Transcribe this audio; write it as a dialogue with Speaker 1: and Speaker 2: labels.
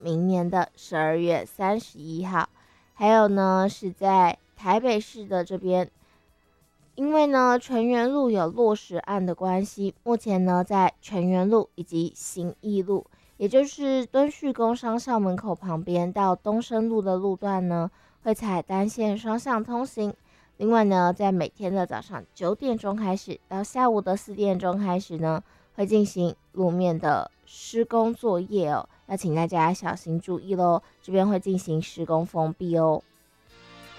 Speaker 1: 明年的12月31号。还有呢，是在台北市的这边，因为呢全园路有落石案的关系，目前呢在全园路以及信义路，也就是敦叙工商校门口旁边到东升路的路段呢，会采单线双向通行。另外呢，在每天的早上9点钟开始到下午的4点钟开始呢，会进行路面的施工作业哦，要请大家小心注意咯，这边会进行施工封闭哦。